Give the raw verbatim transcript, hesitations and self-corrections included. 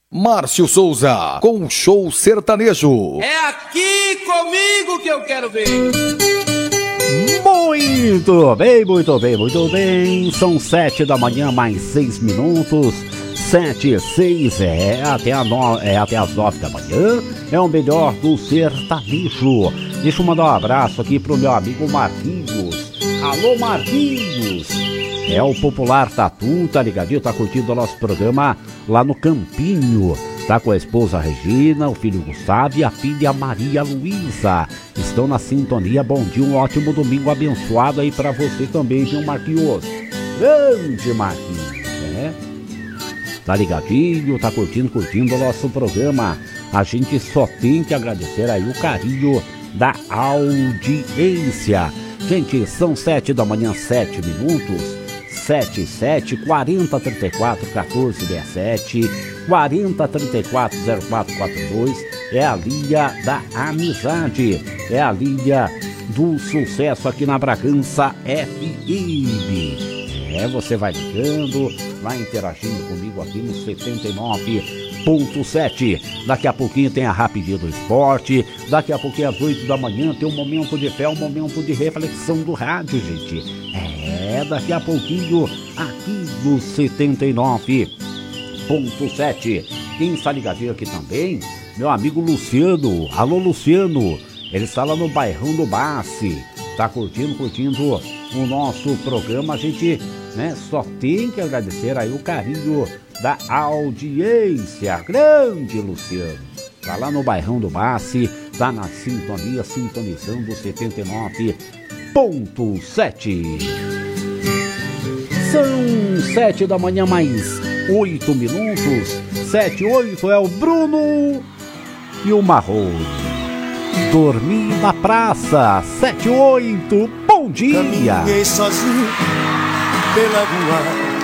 Márcio Souza, com o show sertanejo. É aqui comigo que eu quero ver. Muito bem, muito bem, muito bem. São sete da manhã, mais seis minutos. Sete e seis, é até, a no, é até as nove da manhã. É o melhor do sertanejo. Deixa eu mandar um abraço aqui pro meu amigo Marquinhos. Alô, Marquinhos! É o popular Tatu, tá ligadinho? Tá curtindo o nosso programa lá no Campinho. Tá com a esposa Regina, o filho Gustavo e a filha Maria Luísa. Estão na sintonia. Bom dia, um ótimo domingo abençoado aí pra você também, viu, Marquinhos? Grande Marquinhos, né? Tá ligadinho, tá curtindo, curtindo o nosso programa. A gente só tem que agradecer aí o carinho da audiência. Gente, são sete da manhã, sete minutos. sete sete, quarenta, trinta e quatro, quatorze, dezessete, quarenta, trinta e quatro, zero quatro quatro dois. É a linha da amizade. É a linha do sucesso aqui na Bragança F M. É, você vai ligando, vai interagindo comigo aqui no setenta e nove ponto sete. Daqui a pouquinho tem a Rapidinha do Esporte. Daqui a pouquinho às oito da manhã tem um momento de fé, um momento de reflexão do rádio, gente. É, daqui a pouquinho aqui no setenta e nove ponto sete. Quem está ligadinho aqui também? Meu amigo Luciano. Alô, Luciano. Ele está lá no bairrão do Bassi. Tá curtindo, curtindo o nosso programa. A gente, né, só tem que agradecer aí o carinho da audiência. Grande Luciano. Tá lá no bairrão do Bassi, tá na sintonia, sintonizando setenta e nove ponto sete. São sete da manhã, mais oito minutos. Sete, oito é o Bruno e o Marrone. Dormir na praça, sete, oito, bom dia. Caminhei sozinho pela rua,